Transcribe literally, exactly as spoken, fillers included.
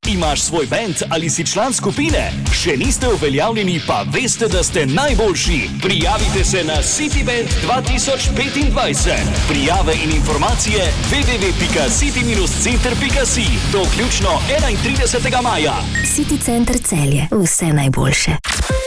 Imaš svoj band ali si član skupine? Še niste uveljavljeni, pa veste, da ste najboljši. Prijavite se na Cityband dva tisoč petindvajset. Prijave in informacije w w w pika city center pika si do vključno enaintridesetega maja. City Center Celje. Vse najboljše.